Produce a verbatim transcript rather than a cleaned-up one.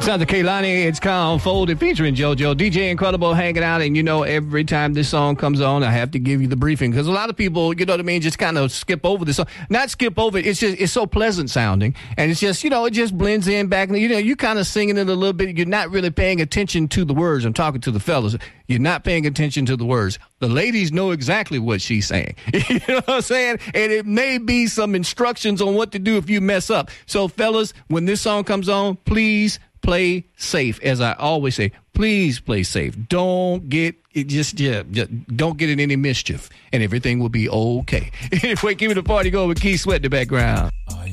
Sounds of Kehlani, it's Kyle Folded featuring JoJo. D J Incredible hanging out, and you know, every time this song comes on, I have to give you the briefing because a lot of people, you know what I mean, just kind of skip over this song. Not skip over it, it's just, it's so pleasant sounding, and it's just, you know, it just blends in back, you know, you kind of singing it a little bit, you're not really paying attention to the words. I'm talking to the fellas. You're not paying attention to the words. The ladies know exactly what she's saying. You know what I'm saying? And it may be some instructions on what to do if you mess up. So, fellas, when this song comes on, please play safe. As I always say, please play safe. Don't get it just, yeah, just don't get in any mischief, and everything will be okay. Anyway, give me the party going with Keith Sweat in the background. Oh, yeah.